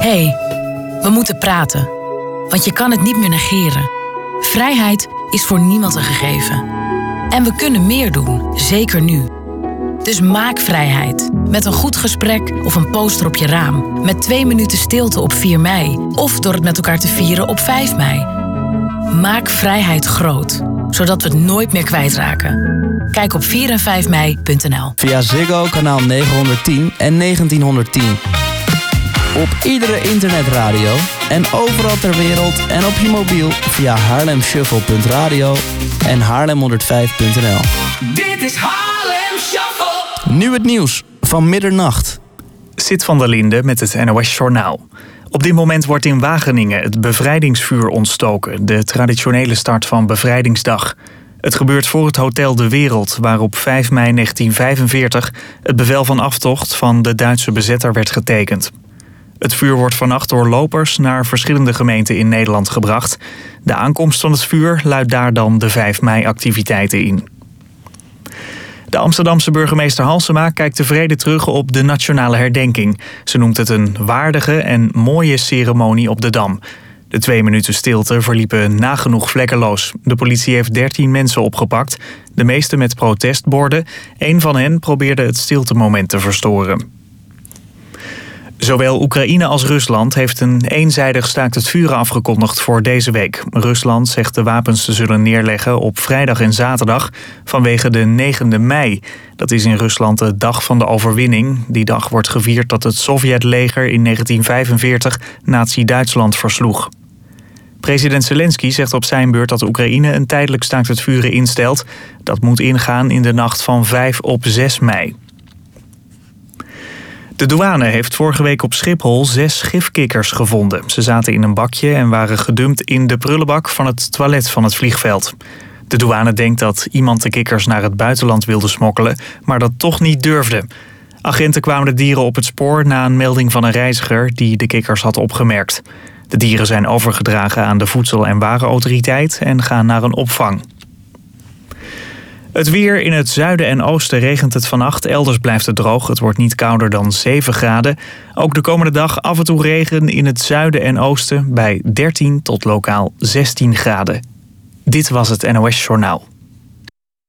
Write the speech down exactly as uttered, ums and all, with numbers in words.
Hé, hey, we moeten praten. Want je kan het niet meer negeren. Vrijheid is voor niemand een gegeven. En we kunnen meer doen, zeker nu. Dus maak vrijheid. Met een goed gesprek of een poster op je raam. Met twee minuten stilte op vier mei. Of door het met elkaar te vieren op vijf mei. Maak vrijheid groot. Zodat we het nooit meer kwijtraken. Kijk op vier en vijf mei punt n l. Via Ziggo kanaal negenhonderdtien en negentienhonderdtien. Op iedere internetradio en overal ter wereld en op je mobiel via haarlem shuffle punt radio en haarlem honderdvijf punt n l. Dit is Haarlem Shuffle. Nu het nieuws van middernacht. Sid van der Linde met het N O S Journaal. Op dit moment wordt in Wageningen het bevrijdingsvuur ontstoken, de traditionele start van Bevrijdingsdag. Het gebeurt voor het Hotel De Wereld, waar op vijf mei negentien vijfenveertig het bevel van aftocht van de Duitse bezetter werd getekend. Het vuur wordt vannacht door lopers naar verschillende gemeenten in Nederland gebracht. De aankomst van het vuur luidt daar dan de vijf mei-activiteiten in. De Amsterdamse burgemeester Halsema kijkt tevreden terug op de nationale herdenking. Ze noemt het een waardige en mooie ceremonie op de Dam. De twee minuten stilte verliepen nagenoeg vlekkeloos. De politie heeft dertien mensen opgepakt, de meeste met protestborden. Eén van hen probeerde het stiltemoment te verstoren. Zowel Oekraïne als Rusland heeft een eenzijdig staakt het vuren afgekondigd voor deze week. Rusland zegt de wapens te zullen neerleggen op vrijdag en zaterdag vanwege de negende mei. Dat is in Rusland de dag van de overwinning. Die dag wordt gevierd dat het Sovjetleger in negentien vijfenveertig Nazi-Duitsland versloeg. President Zelensky zegt op zijn beurt dat Oekraïne een tijdelijk staakt het vuren instelt. Dat moet ingaan in de nacht van vijf op zes mei. De douane heeft vorige week op Schiphol zes gifkikkers gevonden. Ze zaten in een bakje en waren gedumpt in de prullenbak van het toilet van het vliegveld. De douane denkt dat iemand de kikkers naar het buitenland wilde smokkelen, maar dat toch niet durfde. Agenten kwamen de dieren op het spoor na een melding van een reiziger die de kikkers had opgemerkt. De dieren zijn overgedragen aan de Voedsel- en Warenautoriteit en gaan naar een opvang. Het weer: in het zuiden en oosten regent het vannacht. Elders blijft het droog. Het wordt niet kouder dan zeven graden. Ook de komende dag af en toe regen in het zuiden en oosten bij dertien tot lokaal zestien graden. Dit was het N O S Journaal.